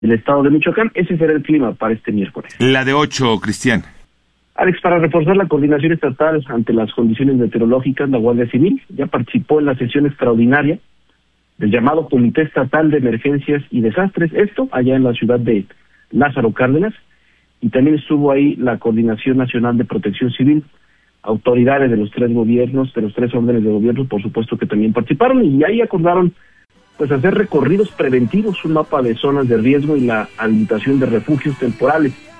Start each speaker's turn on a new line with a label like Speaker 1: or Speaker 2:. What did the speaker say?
Speaker 1: del estado de Michoacán. Ese será el clima para este miércoles.
Speaker 2: La de 8, Cristian.
Speaker 1: Alex, para reforzar la coordinación estatal ante las condiciones meteorológicas, la Guardia Civil ya participó en la sesión extraordinaria del llamado Comité Estatal de Emergencias y Desastres, esto allá en la ciudad de Lázaro Cárdenas, y también estuvo ahí la Coordinación Nacional de Protección Civil, autoridades de los 3 gobiernos, de los 3 órdenes de gobierno, por supuesto que también participaron, y ahí acordaron pues hacer recorridos preventivos, un mapa de zonas de riesgo y la habilitación de refugios temporales.